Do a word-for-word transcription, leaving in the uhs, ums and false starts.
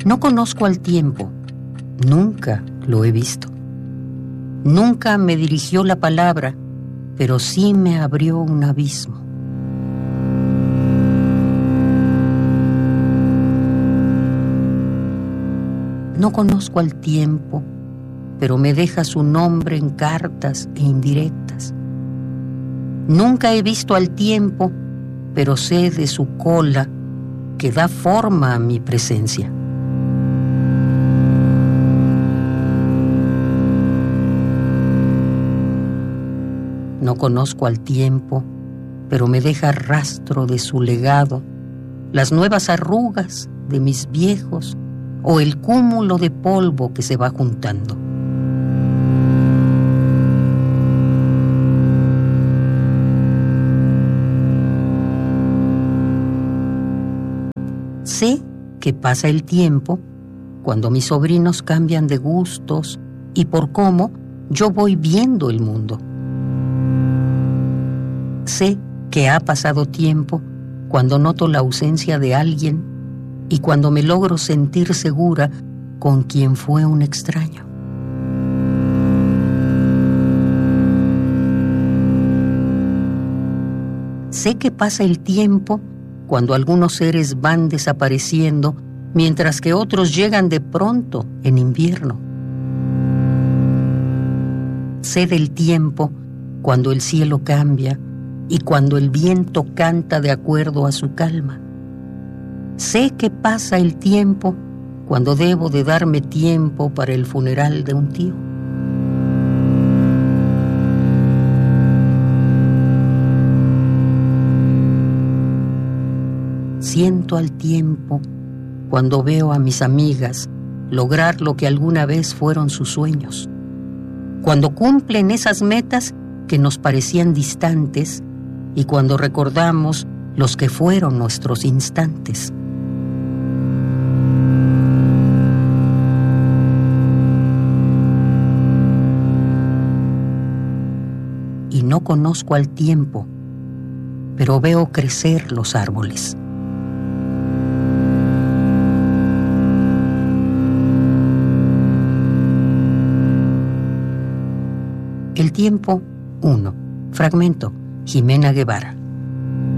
No conozco al tiempo, nunca lo he visto. Nunca me dirigió la palabra, pero sí me abrió un abismo. No conozco al tiempo, pero me deja su nombre en cartas e indirectas. Nunca he visto al tiempo, pero sé de su cola que da forma a mi presencia. No conozco al tiempo, pero me deja rastro de su legado, las nuevas arrugas de mis viejos o el cúmulo de polvo que se va juntando. Sé que pasa el tiempo cuando mis sobrinos cambian de gustos y por cómo yo voy viendo el mundo. Sé que ha pasado tiempo cuando noto la ausencia de alguien y cuando me logro sentir segura con quien fue un extraño. Sé que pasa el tiempo cuando algunos seres van desapareciendo mientras que otros llegan de pronto en invierno. Sé del tiempo cuando el cielo cambia y cuando el viento canta de acuerdo a su calma. Sé que pasa el tiempo cuando debo de darme tiempo para el funeral de un tío. Siento al tiempo cuando veo a mis amigas lograr lo que alguna vez fueron sus sueños, cuando cumplen esas metas que nos parecían distantes y cuando recordamos los que fueron nuestros instantes. Y no conozco al tiempo, pero veo crecer los árboles. El tiempo uno. Fragmento. Jimena Guevara.